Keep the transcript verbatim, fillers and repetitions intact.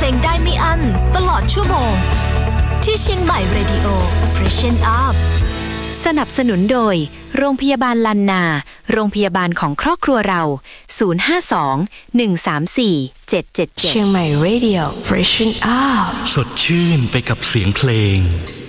งได้ไม่อั้นตลอดชั่วโมงที่เชียงใหม่ Radio Freshen Up สนับสนุนโดยโรงพยาบาลลันนาโรงพยาบาลของครอบครัวเราศูนย์ ห้า สอง หนึ่ง สาม สี่ เจ็ด เจ็ด เจ็ดเชียงใหม่ Radio Freshen Up สดชื่นไปกับเสียงเพลง